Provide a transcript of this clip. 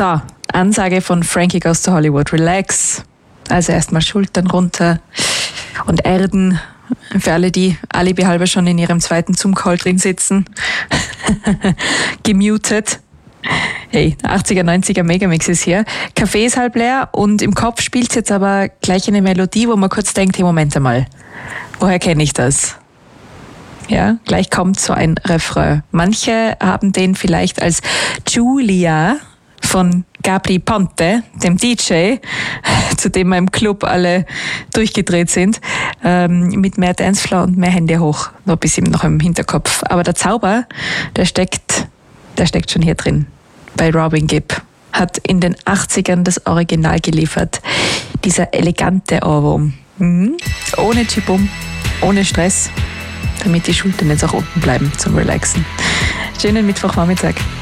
So, Ansage von Frankie Goes to Hollywood. Relax. Also erstmal Schultern runter und erden. Für alle, die Alibi halber schon in ihrem zweiten Zoom-Call drin sitzen. Gemutet. Hey, 80er, 90er Megamix ist hier. Kaffee ist halb leer und im Kopf spielt jetzt aber gleich eine Melodie, wo man kurz denkt, hey, Moment einmal, woher kenne ich das? Ja, gleich kommt so ein Refrain. Manche haben den vielleicht als Julia von Gabri Ponte, dem DJ, zu dem wir im Club alle durchgedreht sind, mit mehr Dancefloor und mehr Hände hoch, noch ein bisschen noch im Hinterkopf. Aber der Zauber, der steckt schon hier drin. Bei Robin Gibb. Hat in den 80ern das Original geliefert. Dieser elegante Ohrwurm. Ohne Chibum, ohne Stress, damit die Schultern jetzt auch unten bleiben zum Relaxen. Schönen Mittwochvormittag.